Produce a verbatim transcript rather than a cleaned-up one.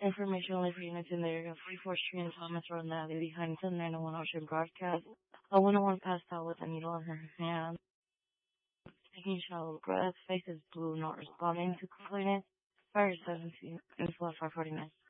Information only for units in the area of forty-fourth Street and Thomas Road, Natalie behind ten ninety-one Ocean Broadcast. A woman passed out with a needle in her hand, taking shallow breaths, face is blue, not responding to complainant. Fire seventeen, inflow five forty-nine.